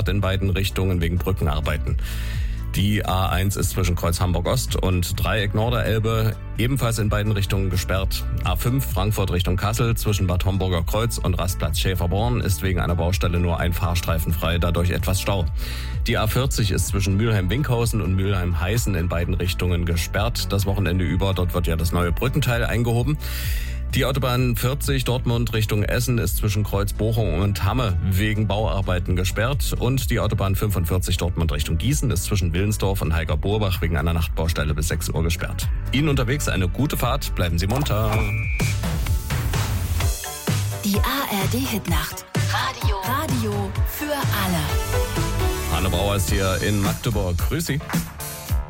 gesperrt in beiden Richtungen wegen Brückenarbeiten. Die A1 ist zwischen Kreuz Hamburg-Ost und Dreieck Norderelbe ebenfalls in beiden Richtungen gesperrt. A5 Frankfurt Richtung Kassel zwischen Bad Homburger Kreuz und Rastplatz Schäferborn ist wegen einer Baustelle nur ein Fahrstreifen frei, dadurch etwas Stau. Die A40 ist zwischen Mülheim-Winkhausen und Mülheim-Heißen in beiden Richtungen gesperrt. Das Wochenende über, dort wird ja das neue Brückenteil eingehoben. Die Autobahn 40 Dortmund Richtung Essen ist zwischen Kreuz Bochum und Hamme wegen Bauarbeiten gesperrt. Und die Autobahn 45 Dortmund Richtung Gießen ist zwischen Willensdorf und Heiger-Burbach wegen einer Nachtbaustelle bis 6 Uhr gesperrt. Ihnen unterwegs eine gute Fahrt, bleiben Sie munter. Die ARD-Hitnacht. Radio für alle. Anne Brauer ist hier in Magdeburg. Grüß Sie.